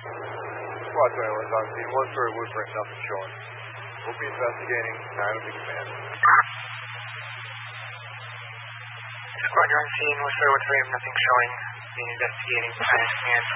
Squad 21 is on scene. 1 story wood frame, nothing showing. We'll be investigating. 9 will be command. Squad, you're on scene. 1 story wood frame, nothing showing. Being investigating. 9 command.